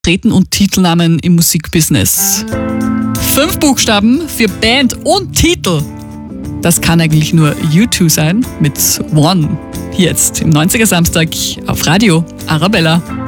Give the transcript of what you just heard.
Treten und Titelnamen im Musikbusiness. 5 Buchstaben für Band und Titel. Das kann eigentlich nur U2 sein mit One. Hier jetzt im 90er Samstag auf Radio Arabella.